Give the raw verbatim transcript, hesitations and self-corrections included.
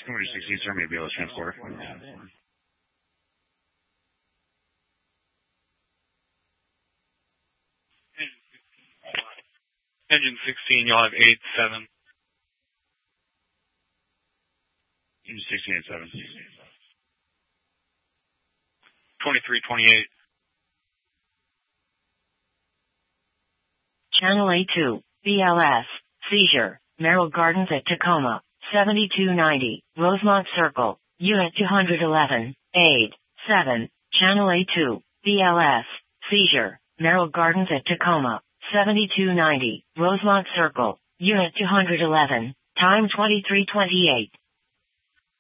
two sixty, sir, maybe able to transport. Engine sixteen, you'll have eight seven. Engine sixteen, eight seven. twenty-three twenty-eight. Channel A two, B L S, seizure, Merrill Gardens at Tacoma, seventy-two ninety, Rosemont Circle, Unit two eleven, eight, seven, Channel A two, B L S, seizure, Merrill Gardens at Tacoma, seventy-two ninety, Rosemont Circle, Unit two eleven, time twenty-three twenty-eight.